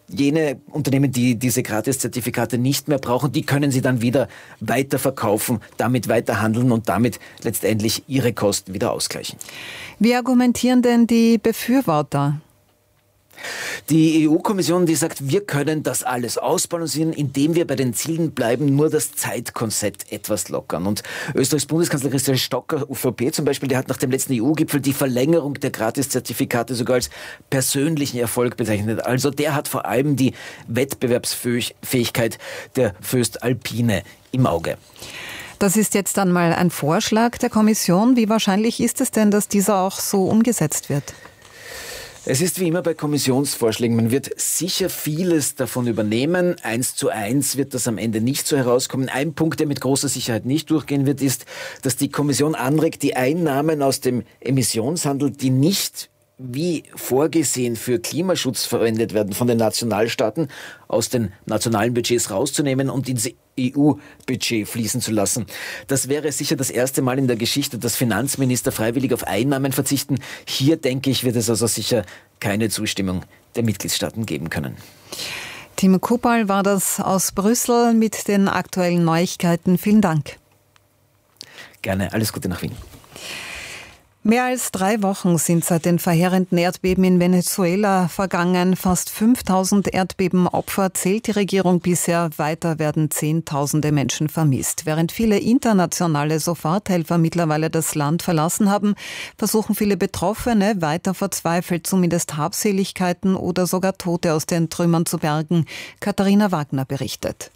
jene Unternehmen, die diese Gratiszertifikate nicht mehr brauchen, die können sie dann wieder weiterverkaufen, damit weiterhandeln und damit letztendlich ihre Kosten wieder ausgleichen. Wie argumentieren denn die Befürworter? Die EU-Kommission, die sagt, wir können das alles ausbalancieren, indem wir bei den Zielen bleiben, nur das Zeitkonzept etwas lockern. Und Österreichs Bundeskanzler Christian Stocker, ÖVP zum Beispiel, der hat nach dem letzten EU-Gipfel die Verlängerung der Gratiszertifikate sogar als persönlichen Erfolg bezeichnet. Also der hat vor allem die Wettbewerbsfähigkeit der Voestalpine im Auge. Das ist jetzt dann mal ein Vorschlag der Kommission. Wie wahrscheinlich ist es denn, dass dieser auch so umgesetzt wird? Es ist wie immer bei Kommissionsvorschlägen, man wird sicher vieles davon übernehmen. 1:1 wird das am Ende nicht so herauskommen. Ein Punkt, der mit großer Sicherheit nicht durchgehen wird, ist, dass die Kommission anregt, die Einnahmen aus dem Emissionshandel, die nicht wie vorgesehen für Klimaschutz verwendet werden, von den Nationalstaaten aus den nationalen Budgets rauszunehmen und ins EU-Budget fließen zu lassen. Das wäre sicher das erste Mal in der Geschichte, dass Finanzminister freiwillig auf Einnahmen verzichten. Hier, denke ich, wird es also sicher keine Zustimmung der Mitgliedstaaten geben können. Timo Kupal war das aus Brüssel mit den aktuellen Neuigkeiten. Vielen Dank. Gerne, alles Gute nach Wien. Mehr als 3 Wochen sind seit den verheerenden Erdbeben in Venezuela vergangen. Fast 5000 Erdbebenopfer zählt die Regierung bisher. Weiter werden Zehntausende Menschen vermisst. Während viele internationale Soforthelfer mittlerweile das Land verlassen haben, versuchen viele Betroffene weiter verzweifelt, zumindest Habseligkeiten oder sogar Tote aus den Trümmern zu bergen. Katharina Wagner berichtet.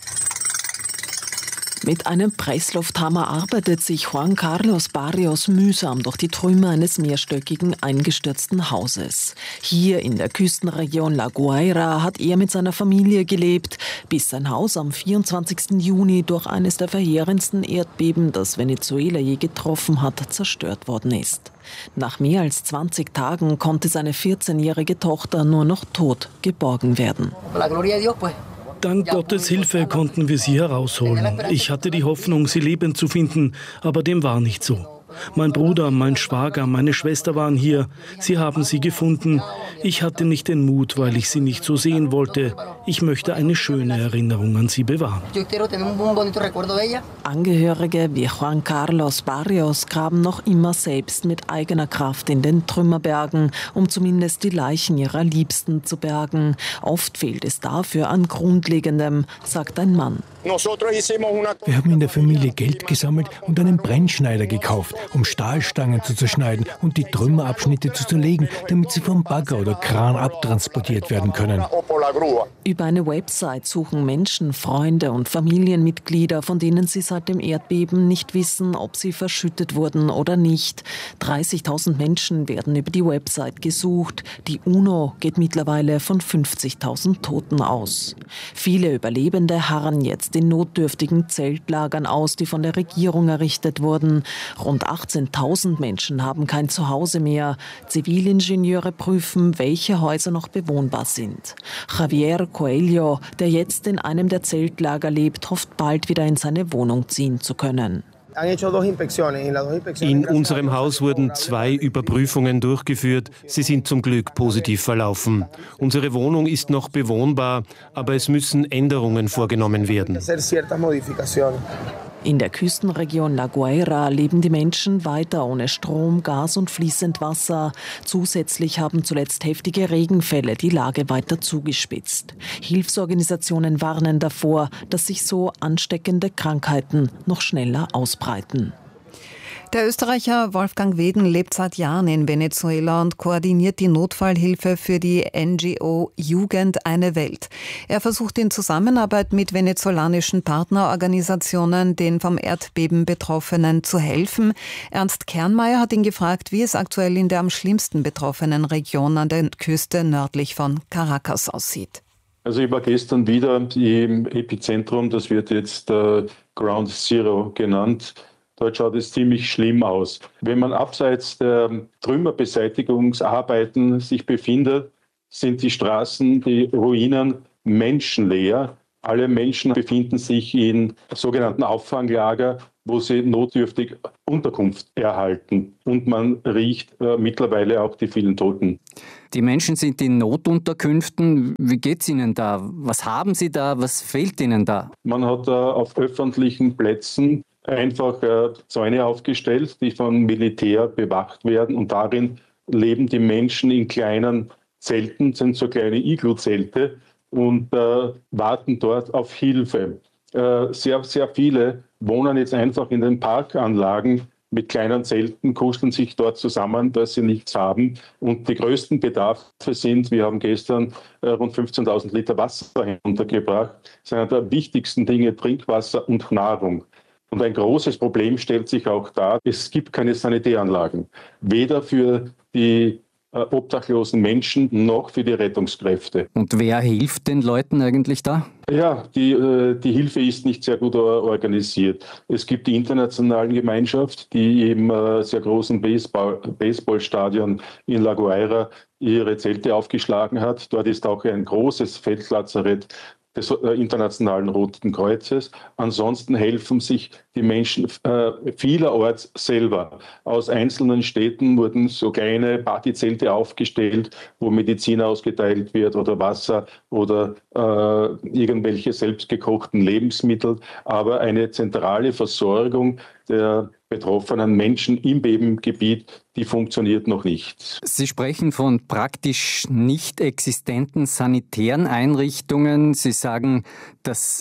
Mit einem Presslufthammer arbeitet sich Juan Carlos Barrios mühsam durch die Trümmer eines mehrstöckigen eingestürzten Hauses. Hier in der Küstenregion La Guaira hat er mit seiner Familie gelebt, bis sein Haus am 24. Juni durch eines der verheerendsten Erdbeben, das Venezuela je getroffen hat, zerstört worden ist. Nach mehr als 20 Tagen konnte seine 14-jährige Tochter nur noch tot geborgen werden. Dank Gottes Hilfe konnten wir sie herausholen. Ich hatte die Hoffnung, sie lebend zu finden, aber dem war nicht so. Mein Bruder, mein Schwager, meine Schwester waren hier. Sie haben sie gefunden. Ich hatte nicht den Mut, weil ich sie nicht so sehen wollte. Ich möchte eine schöne Erinnerung an sie bewahren. Angehörige wie Juan Carlos Barrios graben noch immer selbst mit eigener Kraft in den Trümmerbergen, um zumindest die Leichen ihrer Liebsten zu bergen. Oft fehlt es dafür an Grundlegendem, sagt ein Mann. Wir haben in der Familie Geld gesammelt und einen Brennschneider gekauft, um Stahlstangen zu zerschneiden und die Trümmerabschnitte zu zerlegen, damit sie vom Bagger oder Kran abtransportiert werden können. Über eine Website suchen Menschen, Freunde und Familienmitglieder, von denen sie seit dem Erdbeben nicht wissen, ob sie verschüttet wurden oder nicht. 30.000 Menschen werden über die Website gesucht. Die UNO geht mittlerweile von 50.000 Toten aus. Viele Überlebende harren jetzt in notdürftigen Zeltlagern aus, die von der Regierung errichtet wurden. Rund 18.000 Menschen haben kein Zuhause mehr. Zivilingenieure prüfen, welche Häuser noch bewohnbar sind. Javier Coelho, der jetzt in einem der Zeltlager lebt, hofft bald wieder in seine Wohnung ziehen zu können. In unserem Haus wurden 2 Überprüfungen durchgeführt. Sie sind zum Glück positiv verlaufen. Unsere Wohnung ist noch bewohnbar, aber es müssen Änderungen vorgenommen werden. In der Küstenregion La Guaira leben die Menschen weiter ohne Strom, Gas und fließend Wasser. Zusätzlich haben zuletzt heftige Regenfälle die Lage weiter zugespitzt. Hilfsorganisationen warnen davor, dass sich so ansteckende Krankheiten noch schneller ausbreiten. Der Österreicher Wolfgang Weden lebt seit Jahren in Venezuela und koordiniert die Notfallhilfe für die NGO Jugend eine Welt. Er versucht in Zusammenarbeit mit venezolanischen Partnerorganisationen, den vom Erdbeben Betroffenen zu helfen. Ernst Kernmeier hat ihn gefragt, wie es aktuell in der am schlimmsten betroffenen Region an der Küste nördlich von Caracas aussieht. Also ich war gestern wieder im Epizentrum, das wird jetzt Ground Zero genannt. Dort schaut es ziemlich schlimm aus. Wenn man abseits der Trümmerbeseitigungsarbeiten sich befindet, sind die Straßen, die Ruinen menschenleer. Alle Menschen befinden sich in sogenannten Auffanglager, wo sie notdürftig Unterkunft erhalten. Und man riecht mittlerweile auch die vielen Toten. Die Menschen sind in Notunterkünften. Wie geht's ihnen da? Was haben sie da? Was fehlt ihnen da? Man hat auf öffentlichen Plätzen einfach Zäune aufgestellt, die vom Militär bewacht werden. Und darin leben die Menschen in kleinen Zelten, sind so kleine Iglu-Zelte und warten dort auf Hilfe. Sehr, sehr viele wohnen jetzt einfach in den Parkanlagen mit kleinen Zelten, kuscheln sich dort zusammen, dass sie nichts haben. Und die größten Bedarfe sind, wir haben gestern rund 15.000 Liter Wasser hinuntergebracht. Das ist einer der wichtigsten Dinge, Trinkwasser und Nahrung. Und ein großes Problem stellt sich auch dar, es gibt keine Sanitäranlagen. Weder für die obdachlosen Menschen noch für die Rettungskräfte. Und wer hilft den Leuten eigentlich da? Ja, die Hilfe ist nicht sehr gut organisiert. Es gibt die internationale Gemeinschaft, die im sehr großen Baseballstadion in La Guaira ihre Zelte aufgeschlagen hat. Dort ist auch ein großes Feldlazarett des Internationalen Roten Kreuzes. Ansonsten helfen sich die Menschen vielerorts selber. Aus einzelnen Städten wurden so kleine Partyzelte aufgestellt, wo Medizin ausgeteilt wird oder Wasser oder irgendwelche selbstgekochten Lebensmittel. Aber eine zentrale Versorgung der betroffenen Menschen im Bebengebiet, die funktioniert noch nicht. Sie sprechen von praktisch nicht existenten sanitären Einrichtungen. Sie sagen, dass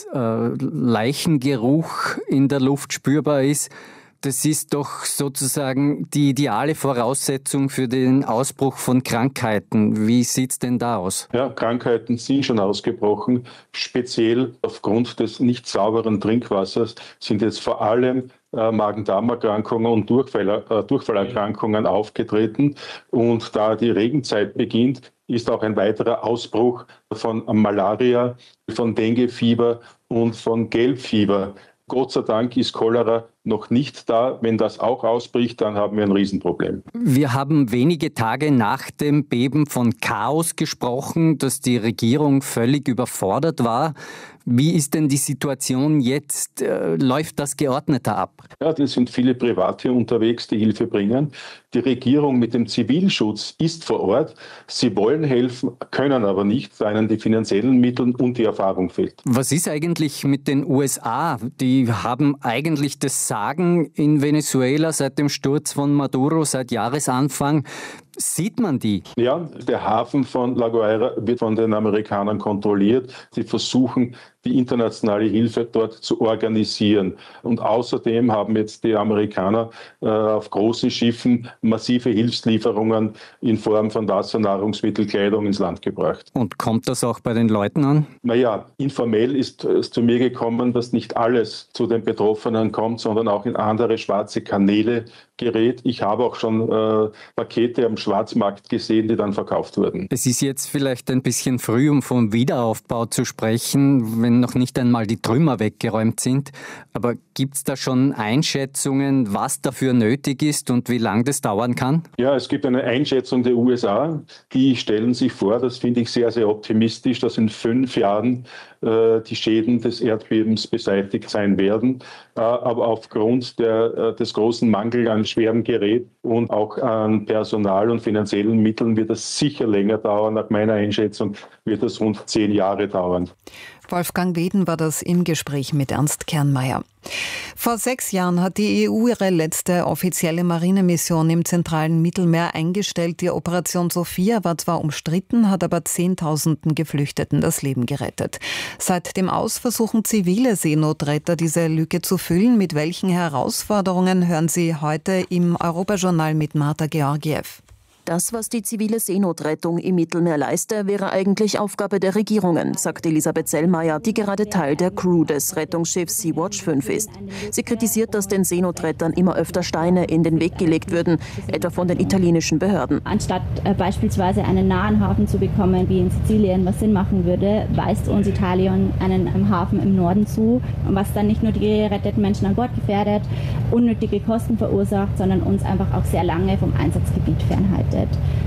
Leichengeruch in der Luft spürbar ist. Das ist doch sozusagen die ideale Voraussetzung für den Ausbruch von Krankheiten. Wie sieht es denn da aus? Ja, Krankheiten sind schon ausgebrochen. Speziell aufgrund des nicht sauberen Trinkwassers sind jetzt vor allem Magen-Darm-Erkrankungen und Durchfallerkrankungen aufgetreten. Und da die Regenzeit beginnt, ist auch ein weiterer Ausbruch von Malaria, von Denguefieber und von Gelbfieber. Gott sei Dank ist Cholera noch nicht da. Wenn das auch ausbricht, dann haben wir ein Riesenproblem. Wir haben wenige Tage nach dem Beben von Chaos gesprochen, dass die Regierung völlig überfordert war. Wie ist denn die Situation jetzt? Läuft das geordneter ab? Ja, es sind viele Private unterwegs, die Hilfe bringen. Die Regierung mit dem Zivilschutz ist vor Ort. Sie wollen helfen, können aber nicht, weil ihnen die finanziellen Mittel und die Erfahrung fehlt. Was ist eigentlich mit den USA? Die haben eigentlich das Sagen in Venezuela seit dem Sturz von Maduro, seit Jahresanfang. Sieht man die? Ja, der Hafen von La Guaira wird von den Amerikanern kontrolliert. Sie versuchen, die internationale Hilfe dort zu organisieren. Und außerdem haben jetzt die Amerikaner auf großen Schiffen massive Hilfslieferungen in Form von Wasser, Nahrungsmittel, Kleidung ins Land gebracht. Und kommt das auch bei den Leuten an? Naja, informell ist es zu mir gekommen, dass nicht alles zu den Betroffenen kommt, sondern auch in andere schwarze Kanäle gerät. Ich habe auch schon Pakete am Schwarzmarkt gesehen, die dann verkauft wurden. Es ist jetzt vielleicht ein bisschen früh, um vom Wiederaufbau zu sprechen, wenn noch nicht einmal die Trümmer weggeräumt sind. Aber gibt es da schon Einschätzungen, was dafür nötig ist und wie lange das dauern kann? Ja, es gibt eine Einschätzung der USA. Die stellen sich vor, das finde ich sehr, sehr optimistisch, dass in 5 Jahren die Schäden des Erdbebens beseitigt sein werden. Aber aufgrund des großen Mangels an schwerem Gerät und auch an Personal und finanziellen Mitteln wird es sicher länger dauern. Nach meiner Einschätzung wird es rund 10 Jahre dauern. Wolfgang Weden war das im Gespräch mit Ernst Kernmeier. Vor 6 Jahren hat die EU ihre letzte offizielle Marinemission im zentralen Mittelmeer eingestellt. Die Operation Sophia war zwar umstritten, hat aber Zehntausenden Geflüchteten das Leben gerettet. Seit dem Aus versuchen zivile Seenotretter, diese Lücke zu füllen. Mit welchen Herausforderungen hören Sie heute im Europajournal mit Marta Georgiev. Das, was die zivile Seenotrettung im Mittelmeer leiste, wäre eigentlich Aufgabe der Regierungen, sagt Elisabeth Sellmeier, die gerade Teil der Crew des Rettungsschiffs Sea-Watch 5 ist. Sie kritisiert, dass den Seenotrettern immer öfter Steine in den Weg gelegt würden, etwa von den italienischen Behörden. Anstatt beispielsweise einen nahen Hafen zu bekommen, wie in Sizilien, was Sinn machen würde, weist uns Italien einen Hafen im Norden zu, was dann nicht nur die geretteten Menschen an Bord gefährdet, unnötige Kosten verursacht, sondern uns einfach auch sehr lange vom Einsatzgebiet fernhaltet.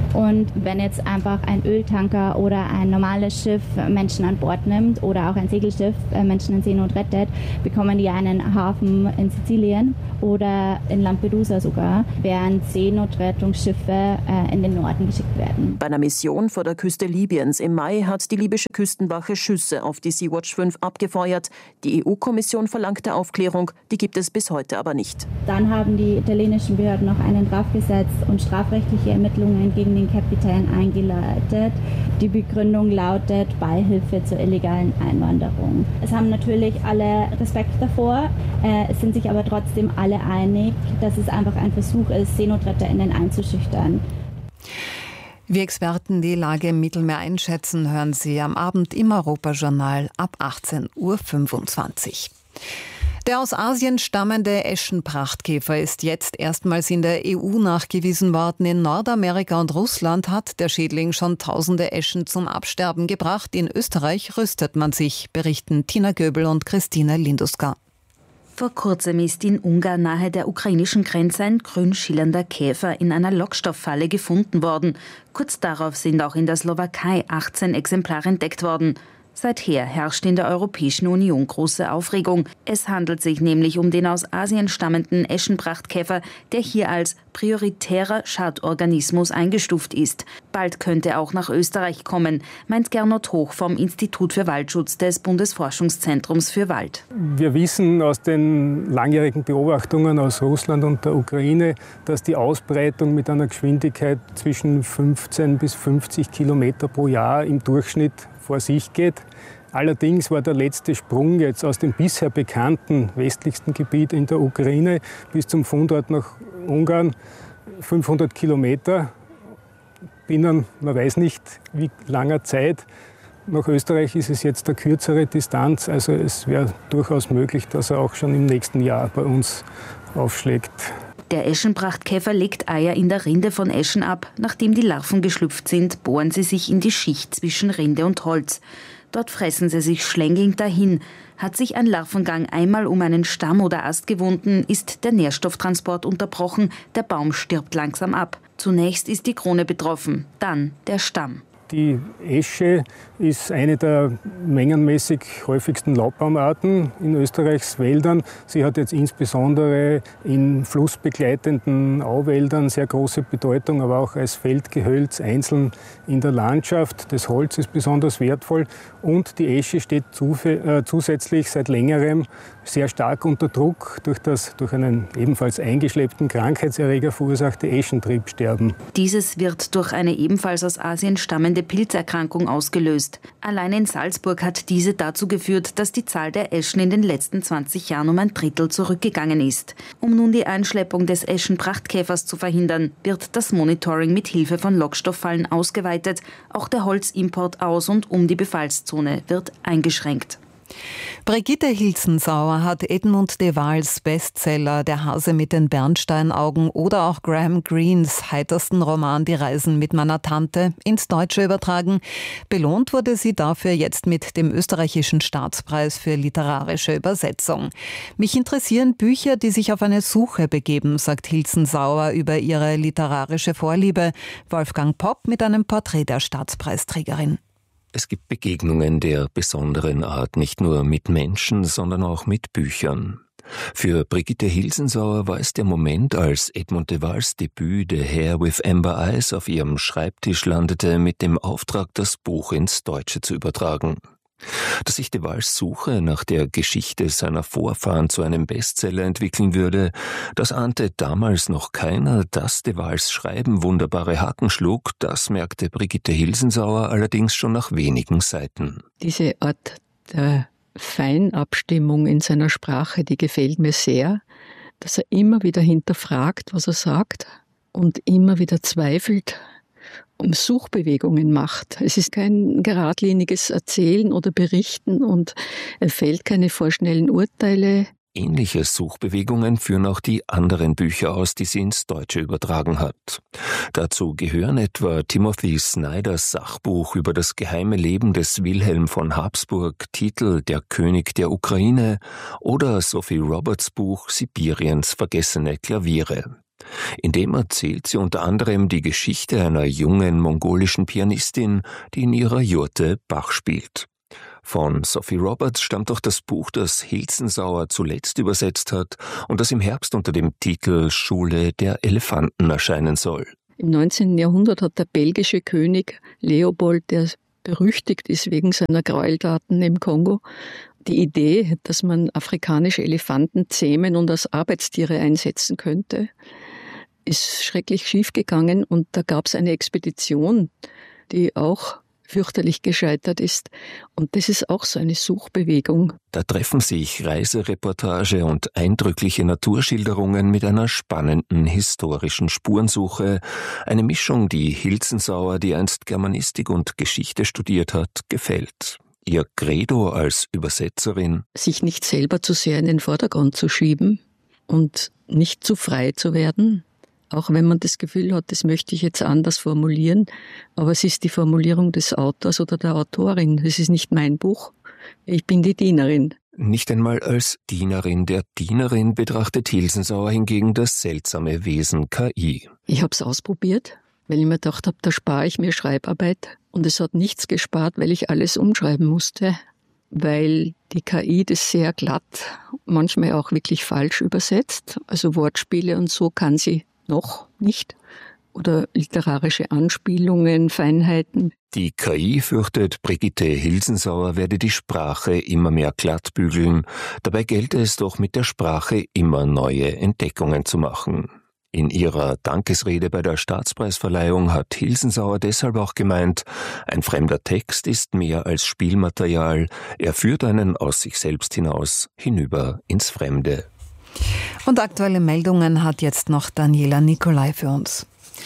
Und wenn jetzt einfach ein Öltanker oder ein normales Schiff Menschen an Bord nimmt oder auch ein Segelschiff Menschen in Seenot rettet, bekommen die einen Hafen in Sizilien oder in Lampedusa sogar, während Seenotrettungsschiffe in den Norden geschickt werden. Bei einer Mission vor der Küste Libyens im Mai hat die libysche Küstenwache Schüsse auf die Sea-Watch 5 abgefeuert. Die EU-Kommission verlangte Aufklärung, die gibt es bis heute aber nicht. Dann haben die italienischen Behörden noch einen Strafgesetz und strafrechtliche Ermittlungen gegen den Kapitän eingeleitet. Die Begründung lautet Beihilfe zur illegalen Einwanderung. Es haben natürlich alle Respekt davor, es sind sich aber trotzdem alle einig, dass es einfach ein Versuch ist, SeenotretterInnen einzuschüchtern. Wie Experten die Lage im Mittelmeer einschätzen, hören Sie am Abend im Europajournal ab 18:25 Uhr. Der aus Asien stammende Eschenprachtkäfer ist jetzt erstmals in der EU nachgewiesen worden. In Nordamerika und Russland hat der Schädling schon tausende Eschen zum Absterben gebracht. In Österreich rüstet man sich, berichten Tina Göbel und Christina Linduska. Vor kurzem ist in Ungarn nahe der ukrainischen Grenze ein grün schillernder Käfer in einer Lockstofffalle gefunden worden. Kurz darauf sind auch in der Slowakei 18 Exemplare entdeckt worden. Seither herrscht in der Europäischen Union große Aufregung. Es handelt sich nämlich um den aus Asien stammenden Eschenprachtkäfer, der hier als prioritärer Schadorganismus eingestuft ist. Bald könnte er auch nach Österreich kommen, meint Gernot Hoch vom Institut für Waldschutz des Bundesforschungszentrums für Wald. Wir wissen aus den langjährigen Beobachtungen aus Russland und der Ukraine, dass die Ausbreitung mit einer Geschwindigkeit zwischen 15 bis 50 Kilometer pro Jahr im Durchschnitt vor sich geht. Allerdings war der letzte Sprung jetzt aus dem bisher bekannten westlichsten Gebiet in der Ukraine bis zum Fundort nach Ungarn 500 Kilometer. Binnen, man weiß nicht wie langer Zeit. Nach Österreich ist es jetzt eine kürzere Distanz, also es wäre durchaus möglich, dass er auch schon im nächsten Jahr bei uns aufschlägt. Der Eschenprachtkäfer legt Eier in der Rinde von Eschen ab. Nachdem die Larven geschlüpft sind, bohren sie sich in die Schicht zwischen Rinde und Holz. Dort fressen sie sich schlängelnd dahin. Hat sich ein Larvengang einmal um einen Stamm oder Ast gewunden, ist der Nährstofftransport unterbrochen, der Baum stirbt langsam ab. Zunächst ist die Krone betroffen, dann der Stamm. Die Esche ist eine der mengenmäßig häufigsten Laubbaumarten in Österreichs Wäldern. Sie hat jetzt insbesondere in flussbegleitenden Auwäldern sehr große Bedeutung, aber auch als Feldgehölz einzeln in der Landschaft. Das Holz ist besonders wertvoll und die Esche steht zusätzlich seit längerem sehr stark unter Druck durch einen ebenfalls eingeschleppten Krankheitserreger verursachte Eschentriebsterben. Dieses wird durch eine ebenfalls aus Asien stammende Pilzerkrankung ausgelöst. Allein in Salzburg hat diese dazu geführt, dass die Zahl der Eschen in den letzten 20 Jahren um ein Drittel zurückgegangen ist. Um nun die Einschleppung des Eschenprachtkäfers zu verhindern, wird das Monitoring mit Hilfe von Lockstofffallen ausgeweitet. Auch der Holzimport aus und um die Befallszone wird eingeschränkt. Brigitte Hilzensauer hat Edmund de Waals Bestseller Der Hase mit den Bernsteinaugen oder auch Graham Greens heitersten Roman Die Reisen mit meiner Tante ins Deutsche übertragen. Belohnt wurde sie dafür jetzt mit dem österreichischen Staatspreis für literarische Übersetzung. Mich interessieren Bücher, die sich auf eine Suche begeben, sagt Hilzensauer über ihre literarische Vorliebe. Wolfgang Popp mit einem Porträt der Staatspreisträgerin. Es gibt Begegnungen der besonderen Art, nicht nur mit Menschen, sondern auch mit Büchern. Für Brigitte Hilzensauer war es der Moment, als Edmund de Waals Debüt The Hare with Amber Eyes auf ihrem Schreibtisch landete, mit dem Auftrag, das Buch ins Deutsche zu übertragen. Dass sich de Waals Suche nach der Geschichte seiner Vorfahren zu einem Bestseller entwickeln würde, das ahnte damals noch keiner. Dass de Waals Schreiben wunderbare Haken schlug, das merkte Brigitte Hilzensauer allerdings schon nach wenigen Seiten. Diese Art der Feinabstimmung in seiner Sprache, die gefällt mir sehr, dass er immer wieder hinterfragt, was er sagt und immer wieder zweifelt, Suchbewegungen macht. Es ist kein geradliniges Erzählen oder Berichten und er fällt keine vorschnellen Urteile. Ähnliche Suchbewegungen führen auch die anderen Bücher aus, die sie ins Deutsche übertragen hat. Dazu gehören etwa Timothy Snyders Sachbuch über das geheime Leben des Wilhelm von Habsburg, Titel Der König der Ukraine, oder Sophie Roberts Buch Sibiriens vergessene Klaviere. In dem erzählt sie unter anderem die Geschichte einer jungen mongolischen Pianistin, die in ihrer Jurte Bach spielt. Von Sophie Roberts stammt auch das Buch, das Hilzensauer zuletzt übersetzt hat und das im Herbst unter dem Titel Schule der Elefanten erscheinen soll. Im 19. Jahrhundert hat der belgische König Leopold, der berüchtigt ist wegen seiner Gräueltaten im Kongo, die Idee, dass man afrikanische Elefanten zähmen und als Arbeitstiere einsetzen könnte, ist schrecklich schiefgegangen und da gab es eine Expedition, die auch fürchterlich gescheitert ist. Und das ist auch so eine Suchbewegung. Da treffen sich Reisereportage und eindrückliche Naturschilderungen mit einer spannenden historischen Spurensuche. Eine Mischung, die Hilzensauer, die einst Germanistik und Geschichte studiert hat, gefällt. Ihr Credo als Übersetzerin: sich nicht selber zu sehr in den Vordergrund zu schieben und nicht zu frei zu werden. Auch wenn man das Gefühl hat, das möchte ich jetzt anders formulieren, aber es ist die Formulierung des Autors oder der Autorin. Es ist nicht mein Buch, ich bin die Dienerin. Nicht einmal als Dienerin der Dienerin betrachtet Hilzensauer hingegen das seltsame Wesen KI. Ich habe es ausprobiert, weil ich mir gedacht habe, da spare ich mir Schreibarbeit. Und es hat nichts gespart, weil ich alles umschreiben musste, weil die KI das sehr glatt, manchmal auch wirklich falsch übersetzt. Also Wortspiele und so kann sie noch nicht. Oder literarische Anspielungen, Feinheiten. Die KI fürchtet, Brigitte Hilzensauer werde die Sprache immer mehr glattbügeln. Dabei gelte es doch, mit der Sprache immer neue Entdeckungen zu machen. In ihrer Dankesrede bei der Staatspreisverleihung hat Hilzensauer deshalb auch gemeint, ein fremder Text ist mehr als Spielmaterial. Er führt einen aus sich selbst hinaus, hinüber ins Fremde. Und aktuelle Meldungen hat jetzt noch Daniela Nicolai für uns.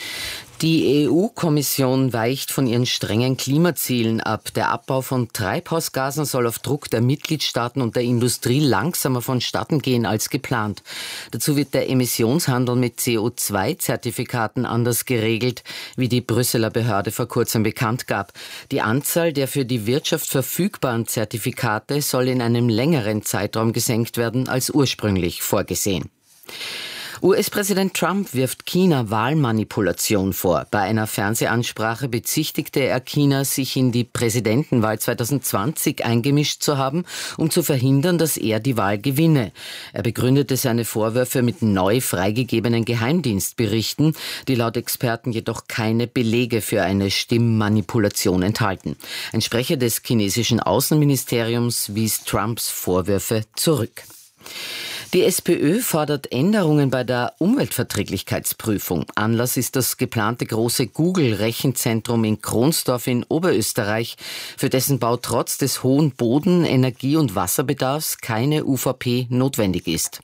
Die EU-Kommission weicht von ihren strengen Klimazielen ab. Der Abbau von Treibhausgasen soll auf Druck der Mitgliedstaaten und der Industrie langsamer vonstatten gehen als geplant. Dazu wird der Emissionshandel mit CO2-Zertifikaten anders geregelt, wie die Brüsseler Behörde vor kurzem bekannt gab. Die Anzahl der für die Wirtschaft verfügbaren Zertifikate soll in einem längeren Zeitraum gesenkt werden als ursprünglich vorgesehen. US-Präsident Trump wirft China Wahlmanipulation vor. Bei einer Fernsehansprache bezichtigte er China, sich in die Präsidentenwahl 2020 eingemischt zu haben, um zu verhindern, dass er die Wahl gewinne. Er begründete seine Vorwürfe mit neu freigegebenen Geheimdienstberichten, die laut Experten jedoch keine Belege für eine Stimmmanipulation enthalten. Ein Sprecher des chinesischen Außenministeriums wies Trumps Vorwürfe zurück. Die SPÖ fordert Änderungen bei der Umweltverträglichkeitsprüfung. Anlass ist das geplante große Google-Rechenzentrum in Kronsdorf in Oberösterreich, für dessen Bau trotz des hohen Boden-, Energie- und Wasserbedarfs keine UVP notwendig ist.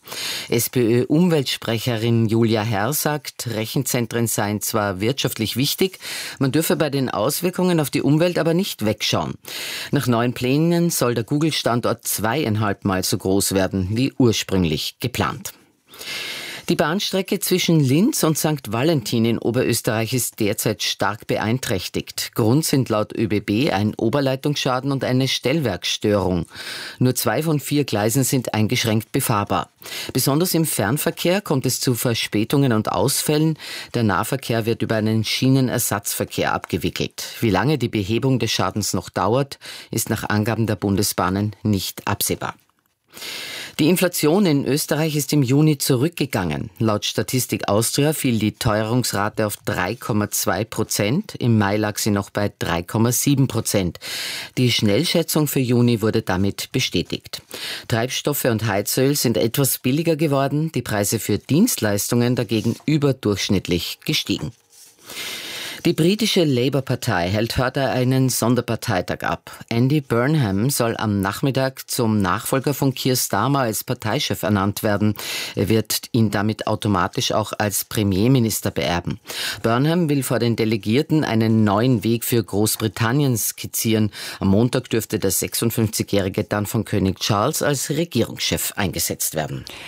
SPÖ-Umweltsprecherin Julia Herr sagt, Rechenzentren seien zwar wirtschaftlich wichtig, man dürfe bei den Auswirkungen auf die Umwelt aber nicht wegschauen. Nach neuen Plänen soll der Google-Standort 2,5 Mal so groß werden wie ursprünglich geplant. Die Bahnstrecke zwischen Linz und St. Valentin in Oberösterreich ist derzeit stark beeinträchtigt. Grund sind laut ÖBB ein Oberleitungsschaden und eine Stellwerksstörung. Nur 2 von 4 Gleisen sind eingeschränkt befahrbar. Besonders im Fernverkehr kommt es zu Verspätungen und Ausfällen. Der Nahverkehr wird über einen Schienenersatzverkehr abgewickelt. Wie lange die Behebung des Schadens noch dauert, ist nach Angaben der Bundesbahnen nicht absehbar. Die Inflation in Österreich ist im Juni zurückgegangen. Laut Statistik Austria fiel die Teuerungsrate auf 3,2%. Im Mai lag sie noch bei 3,7%. Die Schnellschätzung für Juni wurde damit bestätigt. Treibstoffe und Heizöl sind etwas billiger geworden, die Preise für Dienstleistungen dagegen überdurchschnittlich gestiegen. Die britische Labour-Partei hält heute einen Sonderparteitag ab. Andy Burnham soll am Nachmittag zum Nachfolger von Keir Starmer als Parteichef ernannt werden. Er wird ihn damit automatisch auch als Premierminister beerben. Burnham will vor den Delegierten einen neuen Weg für Großbritannien skizzieren. Am Montag dürfte der 56-Jährige dann von König Charles als Regierungschef eingesetzt werden.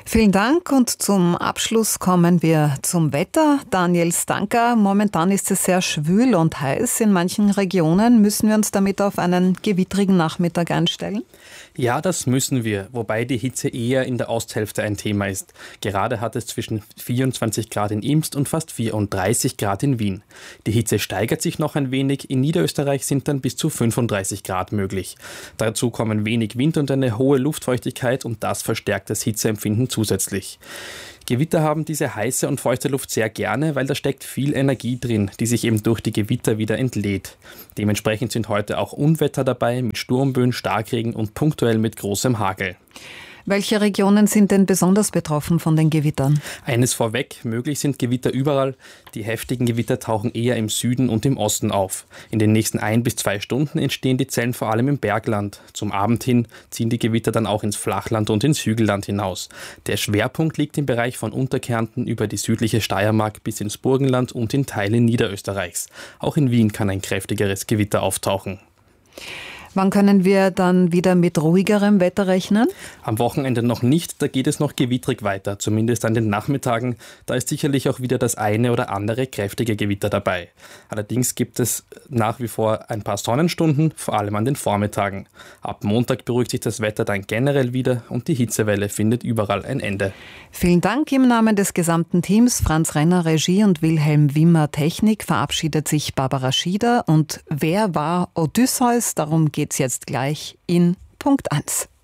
Vielen Dank und zum Abschluss kommen wir zum Wetter. Daniel Stanka, momentan ist es sehr schwül und heiß in manchen Regionen. Müssen wir uns damit auf einen gewittrigen Nachmittag einstellen? Ja, das müssen wir, wobei die Hitze eher in der Osthälfte ein Thema ist. Gerade hat es zwischen 24 Grad in Imst und fast 34 Grad in Wien. Die Hitze steigert sich noch ein wenig. In Niederösterreich sind dann bis zu 35 Grad möglich. Dazu kommen wenig Wind und eine hohe Luftfeuchtigkeit und das verstärkt das Hitzeempfinden zusätzlich. Gewitter haben diese heiße und feuchte Luft sehr gerne, weil da steckt viel Energie drin, die sich eben durch die Gewitter wieder entlädt. Dementsprechend sind heute auch Unwetter dabei mit Sturmböen, Starkregen und punktuell mit großem Hagel. Welche Regionen sind denn besonders betroffen von den Gewittern? Eines vorweg, möglich sind Gewitter überall. Die heftigen Gewitter tauchen eher im Süden und im Osten auf. In den nächsten 1 bis 2 Stunden entstehen die Zellen vor allem im Bergland. Zum Abend hin ziehen die Gewitter dann auch ins Flachland und ins Hügelland hinaus. Der Schwerpunkt liegt im Bereich von Unterkärnten über die südliche Steiermark bis ins Burgenland und in Teilen Niederösterreichs. Auch in Wien kann ein kräftigeres Gewitter auftauchen. Wann können wir dann wieder mit ruhigerem Wetter rechnen? Am Wochenende noch nicht, da geht es noch gewittrig weiter, zumindest an den Nachmittagen. Da ist sicherlich auch wieder das eine oder andere kräftige Gewitter dabei. Allerdings gibt es nach wie vor ein paar Sonnenstunden, vor allem an den Vormittagen. Ab Montag beruhigt sich das Wetter dann generell wieder und die Hitzewelle findet überall ein Ende. Vielen Dank im Namen des gesamten Teams. Franz Renner, Regie und Wilhelm Wimmer, Technik, verabschiedet sich Barbara Schieder. Und wer war Odysseus? Darum geht's jetzt gleich in Punkt 1.